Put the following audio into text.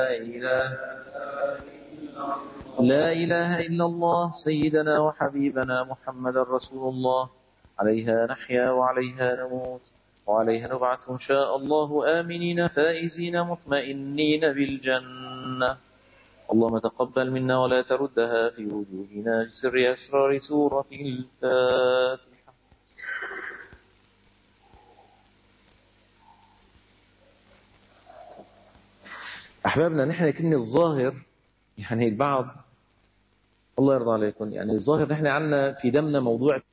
لا إله إلا الله سيدنا وحبيبنا محمد رسول الله. عليها نحيا وعليها نموت وعليها نبعث إن شاء الله آمنين فائزين مطمئنين بالجنة. اللهم تقبل منا ولا تردها في وجوهنا بسر أسرار سورة الفاتحة. أحبابنا، نحن كنا الظاهر يعني البعض، الله يرضى عليكم، يعني الظاهر نحن عندنا في دمنا موضوع